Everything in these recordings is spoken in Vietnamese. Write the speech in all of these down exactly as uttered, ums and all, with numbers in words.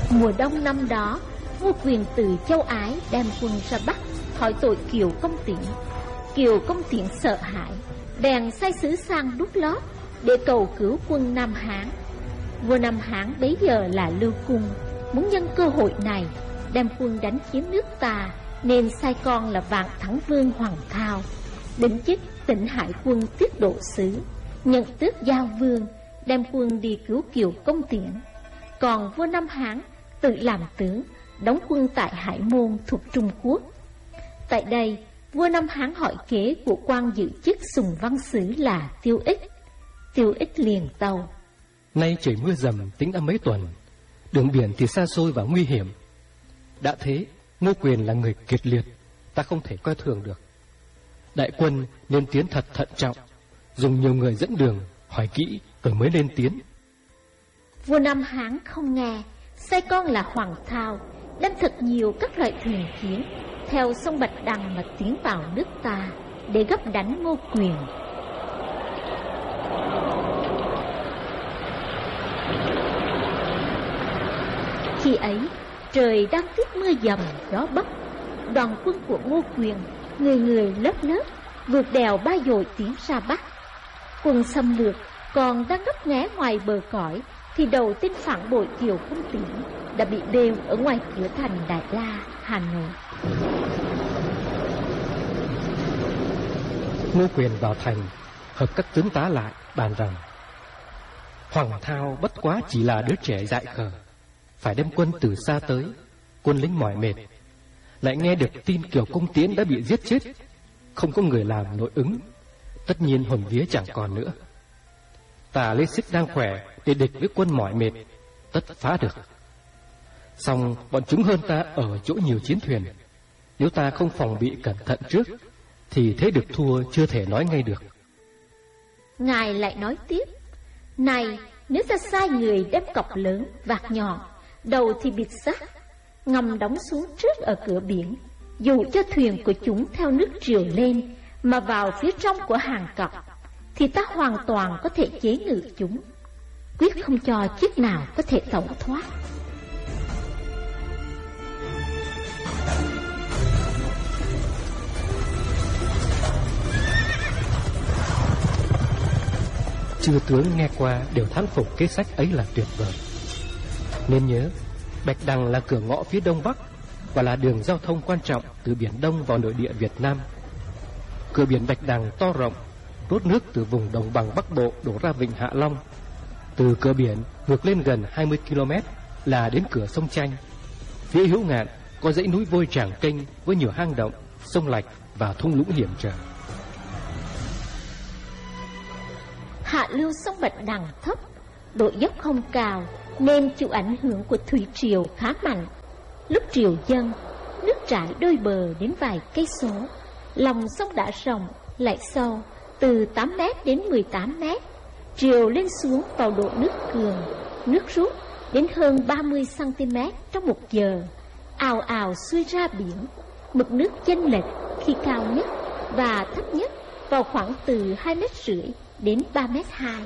Mùa đông năm đó, Ngô Quyền từ Châu Ái đem quân ra Bắc hỏi tội Kiều Công Tiễn. Kiều Công Tiễn sợ hãi, bèn sai sứ sang đút lót để cầu cứu quân Nam Hán. Vua Nam Hán bấy giờ là Lưu Cung, muốn nhân cơ hội này đem quân đánh chiếm nước ta, nên sai con là Vạn Thắng Vương Hoàng Thao đến chức Tỉnh Hải Quân tiết độ sứ, nhận tước Giao Vương, đem quân đi cứu Kiều Công Tiễn. Còn vua Nam Hán tự làm tướng, đóng quân tại Hải Môn thuộc Trung Quốc. Tại đây, vua Nam Hán hỏi kế của quan giữ chức Sùng Văn Sứ là Tiêu Ích. Tiêu Ích liền tâu: Nay trời mưa dầm tính đã mấy tuần, đường biển thì xa xôi và nguy hiểm. Đã thế, Ngô Quyền là người kiệt liệt, ta không thể coi thường được. Đại quân nên tiến thật thận trọng, dùng nhiều người dẫn đường, hỏi kỹ rồi mới lên tiến. Vua Nam Hán không nghe, sai con là Hoàng Thao đem thật nhiều các loại thuyền chiến theo sông Bạch Đằng mà tiến vào nước ta để gấp đánh Ngô Quyền. Khi ấy trời đang tiếp mưa dầm gió bấc, đoàn quân của Ngô Quyền người người lớp lớp vượt đèo Ba Dội tiến ra Bắc. Quân xâm lược còn đang ngấp nghé ngoài bờ cõi thì đầu tên phản bội Kiều Công Tiễn đã bị đeo ở ngoài cửa thành Đại La, Hà Nội. Ngô Quyền vào thành, hợp các tướng tá lại, bàn rằng Hoàng Thao bất quá chỉ là đứa trẻ dại khờ, phải đem quân từ xa tới, quân lính mỏi mệt, lại nghe được tin Kiều Công Tiễn đã bị giết chết, không có người làm nội ứng, tất nhiên hồn vía chẳng còn nữa. Ta lấy sức đang khỏe để địch với quân mỏi mệt, tất phá được. Song bọn chúng hơn ta ở chỗ nhiều chiến thuyền, nếu ta không phòng bị cẩn thận trước thì thế được thua chưa thể nói ngay được. Ngài lại nói tiếp: Này, nếu ta sai người đem cọc lớn vạc nhọn, đầu thì bịt sắt, ngầm đóng xuống trước ở cửa biển, dù cho thuyền của chúng theo nước triều lên mà vào phía trong của hàng cọc, thì ta hoàn toàn có thể chế ngự chúng, quyết không cho chiếc nào có thể tẩu thoát. Chư tướng nghe qua đều thán phục kế sách ấy là tuyệt vời. Nên nhớ, Bạch Đằng là cửa ngõ phía đông bắc và là đường giao thông quan trọng từ Biển Đông vào nội địa Việt Nam. Cửa biển Bạch Đằng to rộng, rút nước từ vùng đồng bằng Bắc Bộ đổ ra vịnh Hạ Long. Từ cửa biển ngược lên gần hai mươi ki lô mét là đến cửa sông Chanh. Phía hữu ngạn có dãy núi vôi Tràng Kênh với nhiều hang động, sông lạch và thung lũng hiểm trở. Hạ lưu sông Bạch Đằng thấp, độ dốc không cao nên chịu ảnh hưởng của thủy triều khá mạnh. Lúc triều dâng, nước trải đôi bờ đến vài cây số. Lòng sông đã rộng lại sâu, từ tám mét đến mười tám mét. Triều lên xuống vào độ nước cường, nước rút đến hơn ba mươi xăng ti mét trong một giờ, ào ào xuôi ra biển. Mực nước chênh lệch khi cao nhất và thấp nhất vào khoảng từ hai mét rưỡi đến ba mét hai.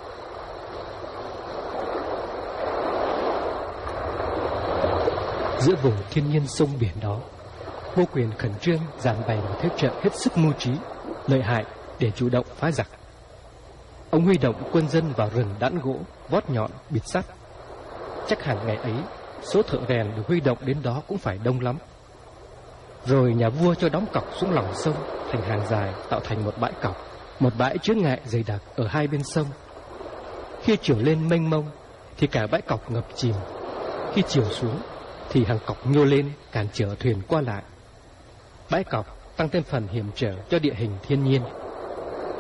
Giữa vùng thiên nhiên sông biển đó, Ngô Quyền khẩn trương dàn bày một thế trận hết sức mưu trí, lợi hại để chủ động phá giặc. Ông huy động quân dân vào rừng đãn gỗ, vót nhọn, bịt sắt. Chắc hẳn ngày ấy, số thợ rèn được huy động đến đó cũng phải đông lắm. Rồi nhà vua cho đóng cọc xuống lòng sông thành hàng dài, tạo thành một bãi cọc, một bãi chướng ngại dày đặc ở hai bên sông. Khi chiều lên mênh mông thì cả bãi cọc ngập chìm, khi chiều xuống thì hàng cọc nhô lên cản trở thuyền qua lại. Bãi cọc tăng thêm phần hiểm trở cho địa hình thiên nhiên.